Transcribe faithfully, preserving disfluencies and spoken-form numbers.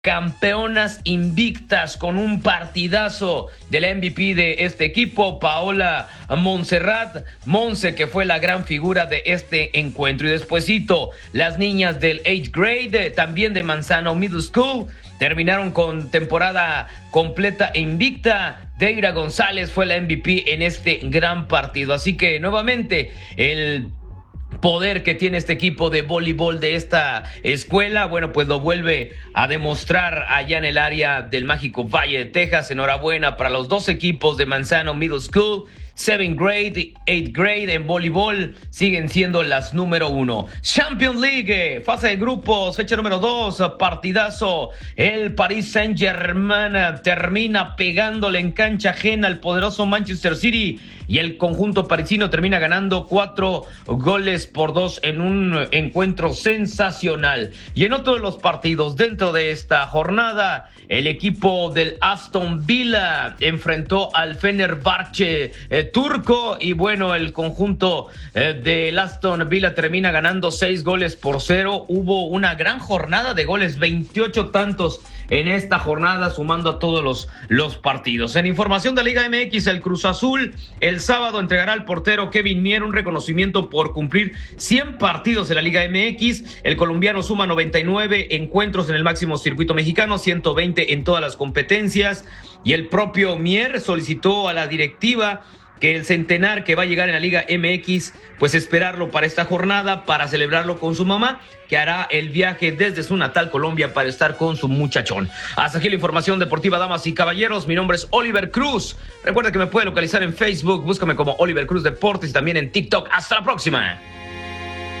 campeonas invictas con un partidazo de la M V P de este equipo, Paola Montserrat, Monse, que fue la gran figura de este encuentro. Y despuesito, las niñas del eighth grade, también de Manzano Middle School, terminaron con temporada completa e invicta. Deira González fue la M V P en este gran partido. Así que nuevamente el poder que tiene este equipo de voleibol de esta escuela, bueno, pues lo vuelve a demostrar allá en el área del mágico Valle de Texas. Enhorabuena para los dos equipos de Manzano Middle School. seventh grade, eighth grade en voleibol siguen siendo las número uno. Champions League, fase de grupos, fecha número dos, partidazo. El Paris Saint-Germain termina pegándole en cancha ajena al poderoso Manchester City y el conjunto parisino termina ganando cuatro goles por dos en un encuentro sensacional. Y en otro de los partidos dentro de esta jornada, el equipo del Aston Villa enfrentó al Fenerbahce eh, turco y bueno, el conjunto eh, del Aston Villa termina ganando seis goles por cero. Hubo una gran jornada de goles, veintiocho tantos en esta jornada, sumando a todos los, los partidos. En información de Liga M X, el Cruz Azul el sábado entregará al portero Kevin Mier un reconocimiento por cumplir cien partidos en la Liga M X. El colombiano suma noventa y nueve encuentros en el máximo circuito mexicano, ciento veinte en todas las competencias, y el propio Mier solicitó a la directiva que el centenar que va a llegar en la Liga M X, pues esperarlo para esta jornada, para celebrarlo con su mamá, que hará el viaje desde su natal Colombia para estar con su muchachón. Hasta aquí la información deportiva, damas y caballeros. Mi nombre es Oliver Cruz. Recuerda que me puede localizar en Facebook, búscame como Oliver Cruz Deportes, y también en TikTok. Hasta la próxima.